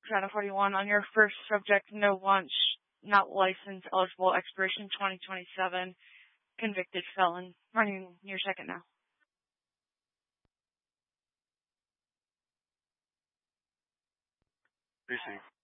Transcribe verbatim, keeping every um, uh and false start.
China forty-one, on your first subject, no launch, not license, eligible, expiration twenty twenty-seven, convicted felon. Running your second now. Receive.